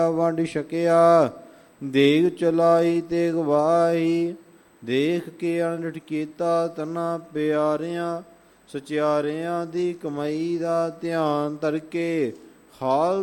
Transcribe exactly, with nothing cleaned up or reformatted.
ਵੰਡ ਛਕਿਆ, ਦੇਗ ਚਲਾਈ ਤੇ ਗਵਾਹੀ। ਦੇਖ ਕੇ ਅਨਿਠ ਕੀਤਾ ਤਨਾ ਪਿਆਰਿਆਂ, ਸਚਿਆਰਿਆਂ ਦੀ ਕਮਾਈ ਦਾ ਧਿਆਨ ਧਰ ਕੇ ਹਾਲ